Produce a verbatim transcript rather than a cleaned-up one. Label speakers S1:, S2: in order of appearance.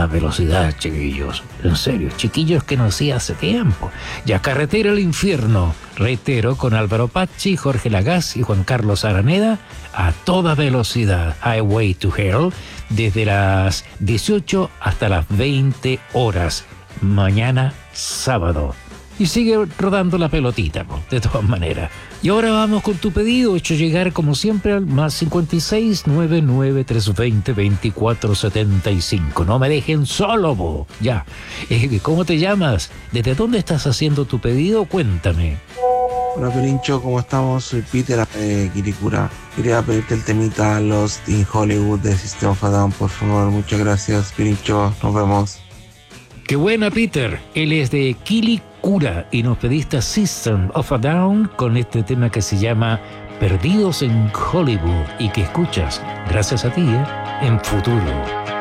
S1: toda velocidad, chiquillos. En serio, chiquillos que no hacía hace tiempo. Ya Carretera al Infierno, reitero, con Álvaro Pacci, Jorge Lagaz y Juan Carlos Araneda, a toda velocidad. Highway to Hell, desde las dieciocho hasta las veinte horas. Mañana sábado. Y sigue rodando la pelotita, po, de todas maneras. Y ahora vamos con tu pedido, hecho llegar como siempre al más cincuenta y seis, noventa y nueve, trescientos veinte, veinticuatro setenta y cinco. No me dejen solo, po. Ya. Eh, ¿Cómo te llamas? ¿Desde dónde estás haciendo tu pedido? Cuéntame.
S2: Hola Pirincho, ¿cómo estamos? Soy Peter de Quiricura. Quería pedirte el temita Lost in Hollywood de System of a Down, por favor. Muchas gracias, Pirincho. Nos vemos.
S1: Qué buena, Peter. Él es de Quilicura y nos pediste a System of a Down con este tema que se llama Perdidos en Hollywood y que escuchas, gracias a ti, ¿eh? En Futuro.